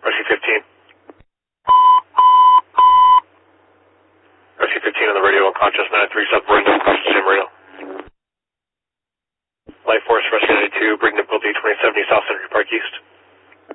Rescue 15. Rescue 15 on the radio, unconscious, 937, random, across the same radio. Life Force, Rescue 92, bring difficulty 2070 South Century Park East.